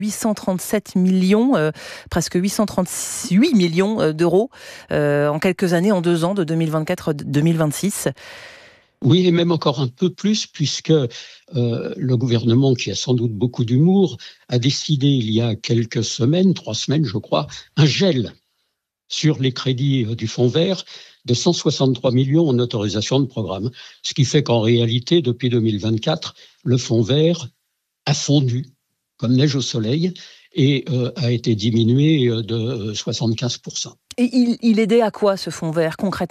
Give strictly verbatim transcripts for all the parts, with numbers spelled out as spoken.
huit cent trente-sept millions, euh, presque huit cent trente-huit millions d'euros euh, en quelques années, en deux ans, de deux mille vingt-quatre à deux mille vingt-six. Oui, et même encore un peu plus, puisque euh, le gouvernement, qui a sans doute beaucoup d'humour, a décidé il y a quelques semaines, trois semaines je crois, un gel sur les crédits du Fonds vert de cent soixante-trois millions en autorisation de programme. Ce qui fait qu'en réalité, depuis deux mille vingt-quatre, le Fonds vert a fondu comme neige au soleil et euh, a été diminué de soixante-quinze pour cent. Et il, il aidait à quoi, ce Fonds vert, concrètement ?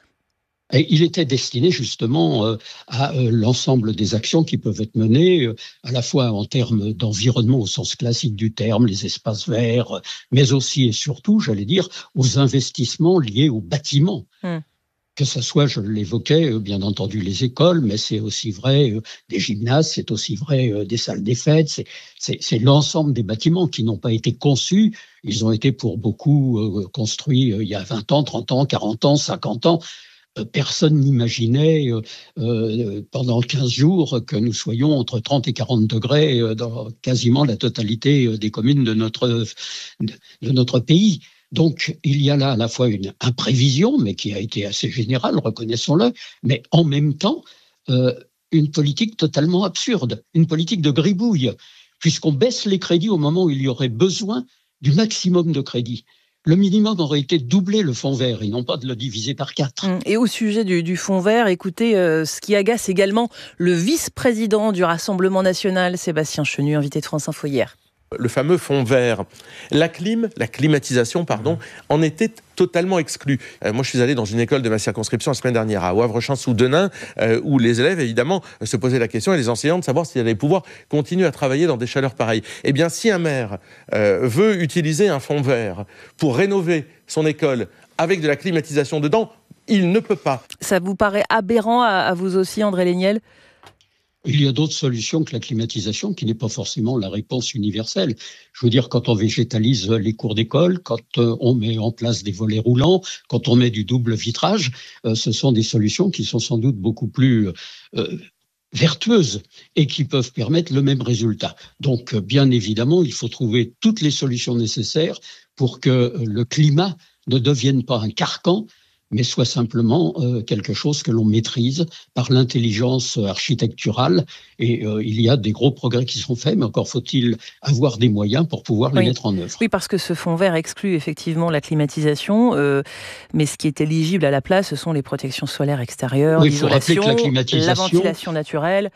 Et il était destiné justement euh, à euh, l'ensemble des actions qui peuvent être menées, euh, à la fois en termes d'environnement au sens classique du terme, les espaces verts, euh, mais aussi et surtout, j'allais dire, aux investissements liés aux bâtiments. Mmh. Que ce soit, je l'évoquais, euh, bien entendu les écoles, mais c'est aussi vrai euh, des gymnases, c'est aussi vrai euh, des salles des fêtes, c'est, c'est, c'est l'ensemble des bâtiments qui n'ont pas été conçus. Ils ont été pour beaucoup euh, construits euh, il y a vingt ans, trente ans, quarante ans, cinquante ans. Personne n'imaginait euh, euh, pendant quinze jours que nous soyons entre trente et quarante degrés euh, dans quasiment la totalité des communes de notre, de, de notre pays. Donc, il y a là à la fois une imprévision, mais qui a été assez générale, reconnaissons-le, mais en même temps, euh, une politique totalement absurde, une politique de gribouille, puisqu'on baisse les crédits au moment où il y aurait besoin du maximum de crédits. Le minimum aurait été de doubler le fonds vert et non pas de le diviser par quatre. Et au sujet du, du fonds vert, écoutez, euh, ce qui agace également le vice-président du Rassemblement national, Sébastien Chenu, invité de France Info hier. Le fameux fonds vert, la clim, la climatisation, pardon, en était totalement exclue. Euh, moi, je suis allé dans une école de ma circonscription la semaine dernière, à Wavre-Champs-sous-Denain, euh, où les élèves, évidemment, se posaient la question, et les enseignants, de savoir s'ils allaient pouvoir continuer à travailler dans des chaleurs pareilles. Eh bien, si un maire euh, veut utiliser un fonds vert pour rénover son école avec de la climatisation dedans, il ne peut pas. Ça vous paraît aberrant à, à vous aussi, André Léniel ? Il y a d'autres solutions que la climatisation, qui n'est pas forcément la réponse universelle. Je veux dire, quand on végétalise les cours d'école, quand on met en place des volets roulants, quand on met du double vitrage, euh, ce sont des solutions qui sont sans doute beaucoup plus euh, vertueuses et qui peuvent permettre le même résultat. Donc, bien évidemment, il faut trouver toutes les solutions nécessaires pour que le climat ne devienne pas un carcan, mais soit simplement euh, quelque chose que l'on maîtrise par l'intelligence architecturale. Et euh, il y a des gros progrès qui sont faits, mais encore faut-il avoir des moyens pour pouvoir les oui. mettre en œuvre. Oui, parce que ce fonds vert exclut effectivement la climatisation, euh, mais ce qui est éligible à la place, ce sont les protections solaires extérieures, oui, l'isolation, la, climatisation, la ventilation naturelle.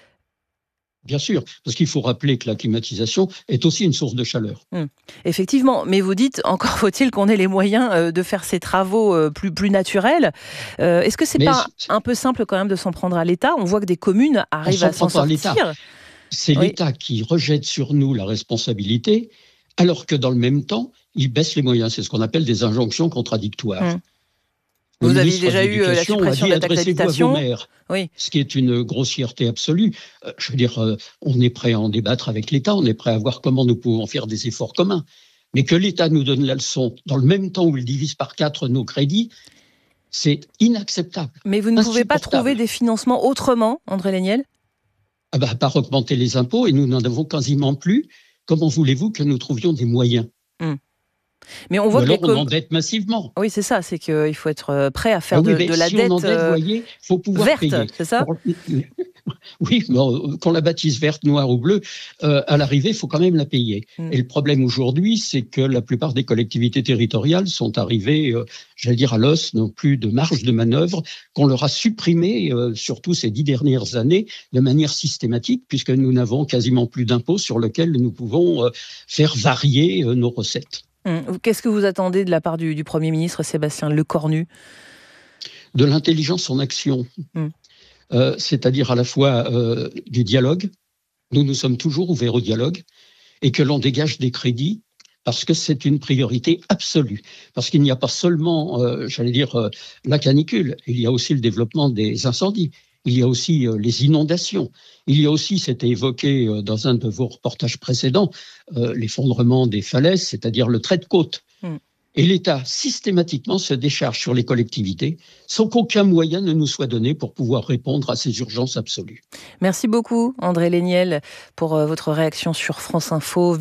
Bien sûr, parce qu'il faut rappeler que la climatisation est aussi une source de chaleur. Hum, effectivement, mais vous dites, encore faut-il qu'on ait les moyens de faire ces travaux plus, plus naturels. Euh, est-ce que c'est mais pas c'est... un peu simple quand même de s'en prendre à l'État ? On voit que des communes arrivent à s'en sortir. C'est oui. l'État qui rejette sur nous la responsabilité, alors que dans le même temps, il baisse les moyens. C'est ce qu'on appelle des injonctions contradictoires. Hum. Vous avez déjà eu la suppression de la taxe d'habitation, oui. Ce qui est une grossièreté absolue. Euh, je veux dire, euh, on est prêt à en débattre avec l'État, on est prêt à voir comment nous pouvons faire des efforts communs. Mais que l'État nous donne la leçon, dans le même temps où il divise par quatre nos crédits, c'est inacceptable. Mais vous ne pouvez pas trouver des financements autrement, André Léniel ? Ah bah, à part augmenter les impôts, et nous n'en avons quasiment plus. Comment voulez-vous que nous trouvions des moyens ? hum. Mais on voit Ou alors que les on endette massivement. Oui, c'est ça, c'est qu'il faut être prêt à faire ah oui, de, de la si dette on endette, voyez, faut pouvoir verte, payer. C'est ça ? Oui, mais qu'on la baptise verte, noire ou bleue, euh, à l'arrivée, il faut quand même la payer. Mm. Et le problème aujourd'hui, c'est que la plupart des collectivités territoriales sont arrivées, euh, j'allais dire à l'os, n'ont plus de marge de manœuvre, qu'on leur a supprimé, euh, surtout ces dix dernières années, de manière systématique, puisque nous n'avons quasiment plus d'impôts sur lesquels nous pouvons euh, faire varier euh, nos recettes. Qu'est-ce que vous attendez de la part du, du Premier ministre Sébastien Lecornu ? De l'intelligence en action, mm. euh, c'est-à-dire à la fois euh, du dialogue. Nous, nous sommes toujours ouverts au dialogue et que l'on dégage des crédits parce que c'est une priorité absolue. Parce qu'il n'y a pas seulement, euh, j'allais dire, euh, la canicule, il y a aussi le développement des incendies. Il y a aussi euh, les inondations. Il y a aussi, c'était évoqué euh, dans un de vos reportages précédents, euh, l'effondrement des falaises, c'est-à-dire le trait de côte. Mm. Et l'État, systématiquement, se décharge sur les collectivités sans qu'aucun moyen ne nous soit donné pour pouvoir répondre à ces urgences absolues. Merci beaucoup, André Léniel, pour votre réaction sur France Info.